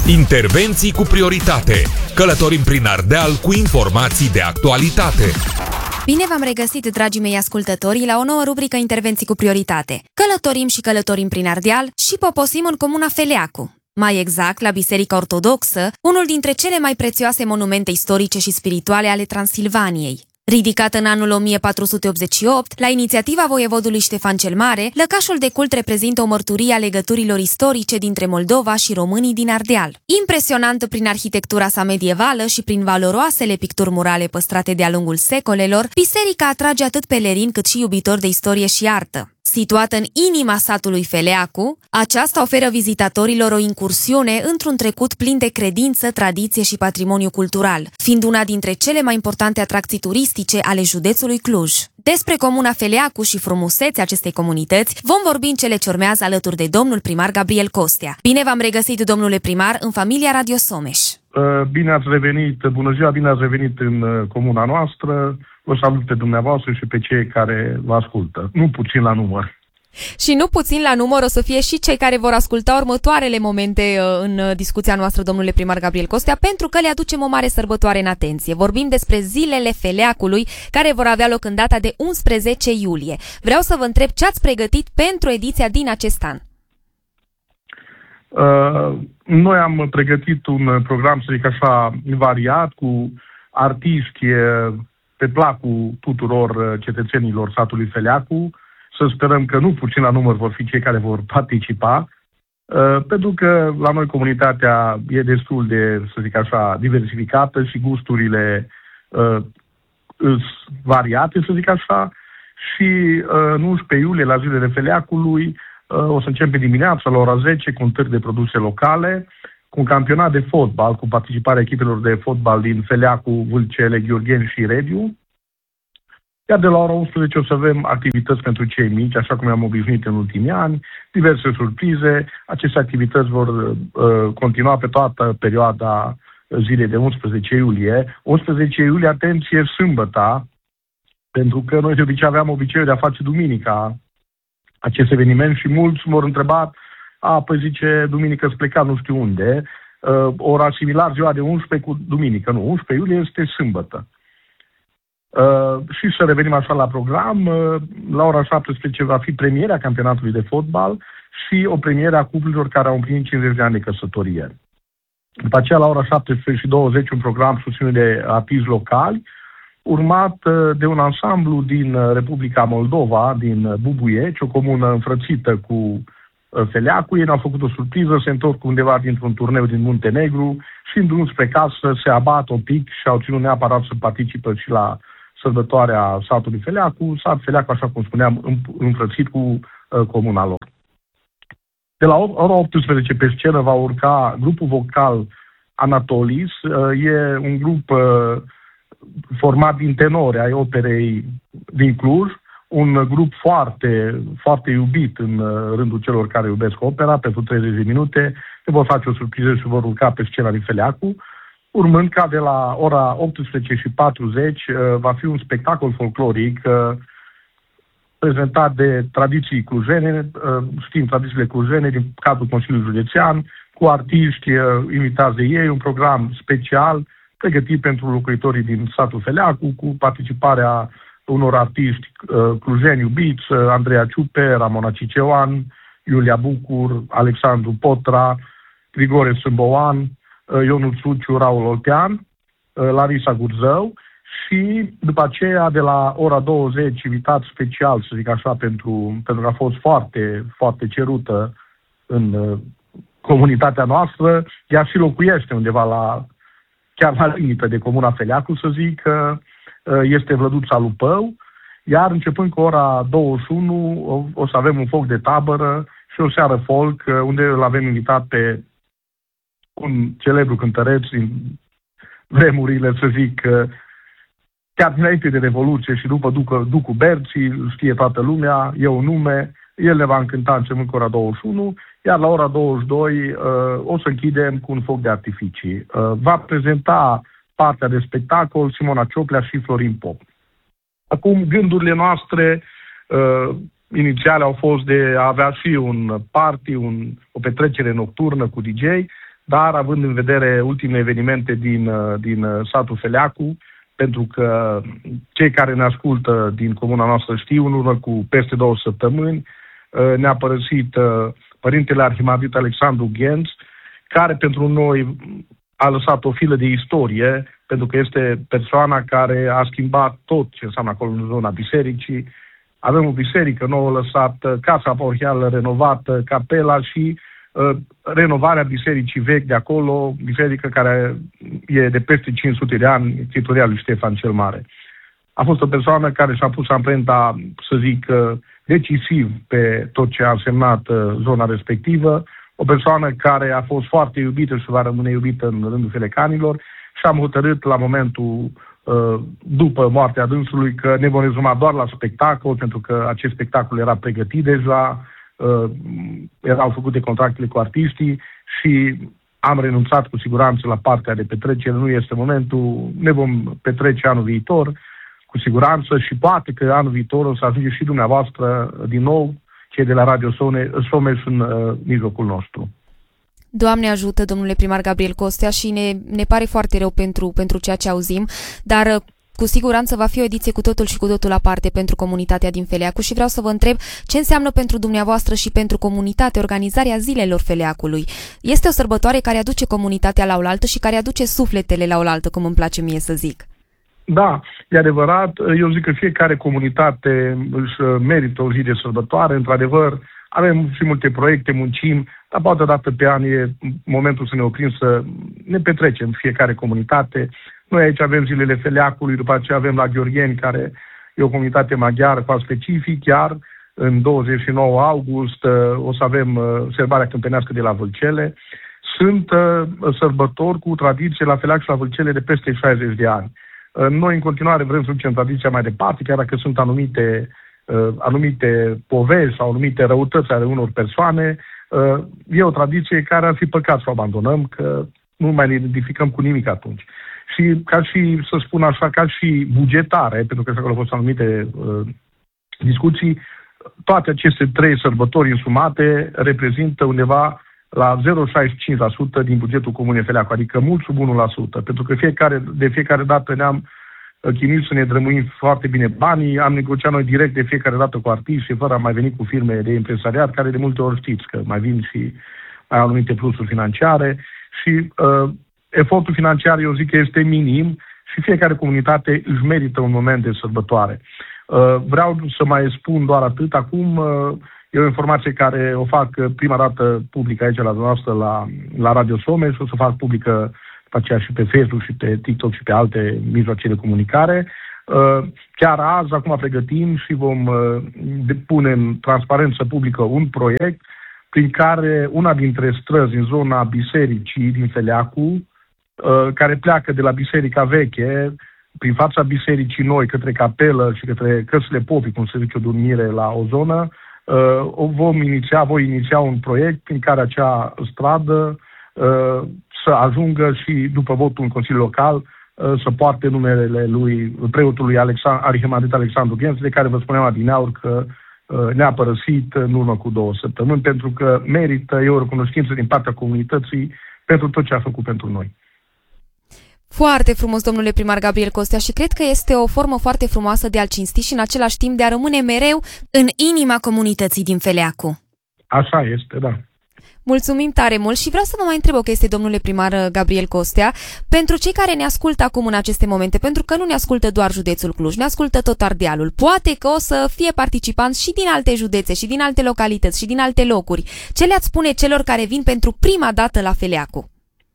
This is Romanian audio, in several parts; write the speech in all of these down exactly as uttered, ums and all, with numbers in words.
Intervenții cu prioritate. Călătorim prin Ardeal cu informații de actualitate. Bine v-am regăsit, dragii mei ascultători, la o nouă rubrică Intervenții cu prioritate. Călătorim și călătorim prin Ardeal și poposim în comuna Feleacu. Mai exact, la Biserica Ortodoxă, unul dintre cele mai prețioase monumente istorice și spirituale ale Transilvaniei. Ridicat în anul o mie patru sute optzeci și opt, la inițiativa voievodului Ștefan cel Mare, lăcașul de cult reprezintă o mărturie a legăturilor istorice dintre Moldova și românii din Ardeal. Impresionantă prin arhitectura sa medievală și prin valoroasele picturi murale păstrate de-a lungul secolelor, biserica atrage atât pelerini cât și iubitori de istorie și artă. Situată în inima satului Feleacu, aceasta oferă vizitatorilor o incursiune într-un trecut plin de credință, tradiție și patrimoniu cultural, fiind una dintre cele mai importante atracții turistice ale județului Cluj. Despre comuna Feleacu și frumusețea acestei comunități vom vorbi în cele ce urmează alături de domnul primar Gabriel Costea. Bine v-am regăsit, domnule primar, în familia Radio Someș. Bine ați revenit, bună ziua, bine ați revenit în comuna noastră. Vă salut pe dumneavoastră și pe cei care vă ascultă. Nu puțin la număr. Și nu puțin la număr o să fie și cei care vor asculta următoarele momente în discuția noastră, domnule primar Gabriel Costea, pentru că le aducem o mare sărbătoare în atenție. Vorbim despre Zilele Feleacului, care vor avea loc în data de unsprezece iulie. Vreau să vă întreb ce ați pregătit pentru ediția din acest an. Uh, noi am pregătit un program, să zic așa, variat, cu artiști pe placul tuturor cetățenilor satului Feleacu. Să sperăm că nu puțin la număr vor fi cei care vor participa, uh, pentru că la noi comunitatea e destul de, să zic așa, diversificată și gusturile uh, sunt variate, să zic așa, și uh, în unsprezece iulie, la Zilele Feleacului, uh, o să începem dimineața la ora zece cu un târg de produse locale, cu un campionat de fotbal, cu participarea echipelor de fotbal din Feleacu, Vâlcele, Gheorgheni și Rediu. Iar de la ora unsprezece o să avem activități pentru cei mici, așa cum am obișnuit în ultimii ani, diverse surprize. Aceste activități vor uh, continua pe toată perioada zilei de unsprezece iulie. unsprezece iulie, atenție, sâmbăta, pentru că noi de obicei aveam obiceiul de a face duminica acest eveniment și mulți m-au întrebat, a, păi zice, duminică îți pleca nu știu unde, uh, ora similar ziua de unsprezece cu duminică. Nu, unsprezece iulie este sâmbătă. Uh, și să revenim așa la program, uh, la ora șaptesprezece va fi premierea campionatului de fotbal și o premiere a cuplurilor care au împlinit cincizeci de ani de căsătorie. După aceea, la ora șaptesprezece și douăzeci, un program susținut de artiști locali, urmat uh, de un ansamblu din uh, Republica Moldova, din uh, Bubuieci, o comună înfrățită cu uh, Feleacu. Ei ne-au făcut o surpriză, se întorc undeva dintr-un turneu din Muntenegru și în drum spre casă se abat un pic și au ținut neapărat să participă și la sărbătoarea satului Feleacu, sat Feleacu, așa cum spuneam, înfrățit cu uh, comuna lor. De la ora optsprezece pe scenă va urca grupul vocal Anatolis. Uh, e un grup uh, format din tenori ai operei din Cluj, un grup foarte, foarte iubit în uh, rândul celor care iubesc opera. Pentru treizeci de minute se vor face o surpriză și vor urca pe scena din Feleacu. Urmând ca de la ora optsprezece și patruzeci uh, va fi un spectacol folcloric uh, prezentat de tradiții clujene, uh, știm tradițiile clujene din cadrul Consiliului Județean, cu artiști uh, invitați de ei, un program special pregătit pentru locuitorii din satul Feleacu, cu participarea unor artiști uh, clujeni iubiți, uh, Andreea Ciupe, Ramona Ciceoan, Iulia Bucur, Alexandru Potra, Grigore Sâmboan, Ionut Suciu, Raul Oltean, Larisa Gurzău și după aceea de la ora douăzeci invitat special, să zic așa, pentru, pentru că a fost foarte, foarte cerută în uh, comunitatea noastră. Ea și locuiește undeva la, chiar la limită de comuna Feleacu, să zic, că uh, este Vlăduța Lupău, iar începând cu ora douăzeci și unu o, o să avem un foc de tabără și o seară folk, uh, unde îl avem invitat pe un celebru cântăreț din vremurile, să zic, chiar dinainte de Revoluție și după Ducu, Ducu Berții, știe toată lumea, e un nume, el ne va încânta începând cu ora douăzeci și unu, iar la ora douăzeci și doi uh, o să închidem cu un foc de artificii. Uh, va prezenta partea de spectacol Simona Cioplea și Florin Pop. Acum, gândurile noastre uh, inițiale au fost de a avea și un party, un, o petrecere nocturnă cu D J, dar având în vedere ultimele evenimente din, din satul Feleacu, pentru că cei care ne ascultă din comuna noastră știu, în urmă cu peste două săptămâni ne-a părăsit Părintele Arhimandrit Alexandru Ghenț, care pentru noi a lăsat o filă de istorie, pentru că este persoana care a schimbat tot ce înseamnă acolo în zona bisericii. Avem o biserică nouă lăsată, casa parohială renovată, capela și uh, renovarea bisericii vechi de acolo, biserică care e de peste cinci sute de ani, tituria lui Ștefan cel Mare. A fost o persoană care și-a pus amprenta, să zic, decisiv pe tot ce a însemnat uh, zona respectivă, o persoană care a fost foarte iubită și va rămâne iubită în rândul felecanilor și am hotărât la momentul după moartea dânsului că ne vom rezuma doar la spectacol, pentru că acest spectacol era pregătit deja, erau făcute contractele cu artiștii și am renunțat cu siguranță la partea de petrecere. Nu este momentul, ne vom petrece anul viitor cu siguranță și poate că anul viitor o să ajunge și dumneavoastră din nou, cei de la Radio Somes în uh, mijlocul nostru. Doamne ajută, domnule primar Gabriel Costea, și ne, ne pare foarte rău pentru, pentru ceea ce auzim, dar cu siguranță va fi o ediție cu totul și cu totul aparte pentru comunitatea din Feleacu și vreau să vă întreb ce înseamnă pentru dumneavoastră și pentru comunitate organizarea Zilelor Feleacului. Este o sărbătoare care aduce comunitatea la oaltă și care aduce sufletele la oaltă, cum îmi place mie să zic. Da, e adevărat. Eu zic că fiecare comunitate își merită o zi de sărbătoare. Într-adevăr, avem și multe proiecte, muncim, dar poate o dată pe an e momentul să ne oprim, să ne petrecem fiecare comunitate. Noi aici avem Zilele Feleacului, după aceea avem la Gheorgheni, care e o comunitate maghiară cu specific, chiar în douăzeci și nouă august o să avem sărbarea câmpenească de la Vâlcele. Sunt sărbători cu tradiție la Feleac și la Vâlcele de peste șaizeci de ani. Noi în continuare vrem să ducem tradiția mai departe, chiar dacă sunt anumite, uh, anumite povești sau anumite răutăți ale unor persoane. Uh, e o tradiție care ar fi păcat să o abandonăm, că nu mai ne identificăm cu nimic atunci. Și ca și, să spun așa, ca și bugetare, pentru că acolo au fost anumite uh, discuții, toate aceste trei sărbători însumate reprezintă undeva la zero virgulă șaizeci și cinci la sută din bugetul Comunei Feleacu, adică mult sub unu la sută, pentru că fiecare, de fiecare dată ne-am chinuit să ne drămuim foarte bine banii, am negociat noi direct de fiecare dată cu artiști și fără a mai veni cu firme de impresariat, care de multe ori știți că mai vin și mai au anumite plusuri financiare și uh, efortul financiar, eu zic că este minim și fiecare comunitate își merită un moment de sărbătoare. Uh, vreau să mai spun doar atât, acum uh, e o informație care o fac prima dată publică aici la noastră, la, la Radio Somes, o să fac publică după aceea și pe Facebook și pe TikTok și pe alte mijloace de comunicare. Chiar azi, acum pregătim și vom depune în transparență publică un proiect prin care una dintre străzi în zona bisericii din Feleacu, care pleacă de la Biserica Veche, prin fața bisericii noi, către capelă și către Căsile Popii, cum se zice, o dormire la o zonă, o vom iniția, voi iniția un proiect prin care acea stradă să ajungă și după votul în Consiliul Local să poarte numerele lui preotului Alexand- Arhimandrit Alexandru Ghenț, de care vă spuneam adineauri că ne-a părăsit în urmă cu două săptămâni, pentru că merită, e o recunoștință din partea comunității pentru tot ce a făcut pentru noi. Foarte frumos, domnule primar Gabriel Costea, și cred că este o formă foarte frumoasă de a-l cinsti și în același timp de a rămâne mereu în inima comunității din Feleacu. Așa este, da. Mulțumim tare mult și vreau să vă mai întreb o chestie, domnule primar Gabriel Costea, pentru cei care ne ascultă acum în aceste momente, pentru că nu ne ascultă doar județul Cluj, ne ascultă tot Ardealul. Poate că o să fie participanți și din alte județe, și din alte localități, și din alte locuri. Ce le-ați spune celor care vin pentru prima dată la Feleacu?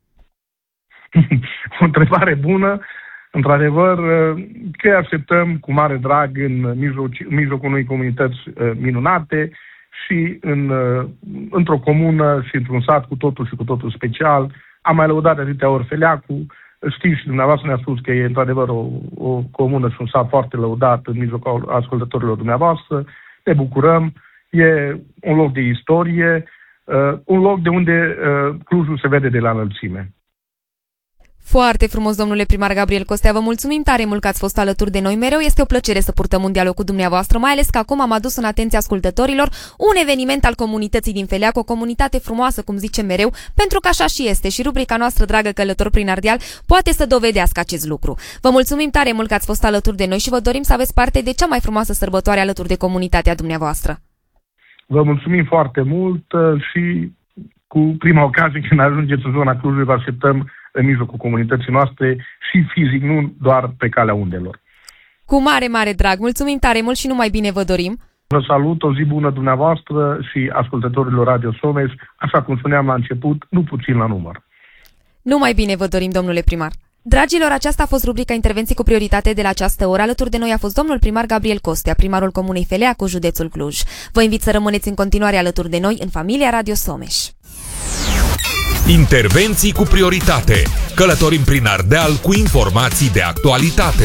O întrebare bună. Într-adevăr, că așteptăm cu mare drag în mijloc, în mijlocul unei comunități minunate și în, într-o comună și într-un sat cu totul și cu totul special. Am mai lăudat de atâtea ori Feleacu. Știți, dumneavoastră ne-a spus că e într-adevăr o, o comună și un sat foarte lăudat în mijlocul ascultătorilor dumneavoastră. Ne bucurăm. E un loc de istorie, un loc de unde Clujul se vede de la înălțime. Foarte frumos, domnule primar Gabriel Costea, vă mulțumim tare mult că ați fost alături de noi. Mereu este o plăcere să purtăm un dialog cu dumneavoastră, mai ales că acum am adus în atenția ascultătorilor un eveniment al comunității din Feleac, o comunitate frumoasă, cum zicem mereu, pentru că așa și este și rubrica noastră, dragă Călător prin Ardeal, poate să dovedească acest lucru. Vă mulțumim tare mult că ați fost alături de noi și vă dorim să aveți parte de cea mai frumoasă sărbătoare alături de comunitatea dumneavoastră. Vă mulțumim foarte mult și cu prima ocazie când ajungeți în zona Clujului, vă așteptăm în mijlocul comunității noastre și fizic, nu doar pe calea undelor. Cu mare, mare drag. Mulțumim tare mult și numai bine vă dorim. Vă salut, o zi bună dumneavoastră și ascultătorilor Radio Somes, așa cum spuneam la început, nu puțin la număr. Numai bine vă dorim, domnule primar. Dragilor, aceasta a fost rubrica Intervenții cu prioritate de la această oră. Alături de noi a fost domnul primar Gabriel Costea, primarul Comunei Feleac, cu județul Cluj. Vă invit să rămâneți în continuare alături de noi în familia Radio Somes. Intervenții cu prioritate. Călătorim prin Ardeal cu informații de actualitate.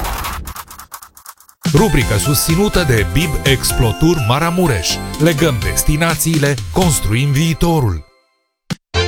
Rubrică susținută de B I B Explotur Maramureș. Legăm destinațiile, construim viitorul.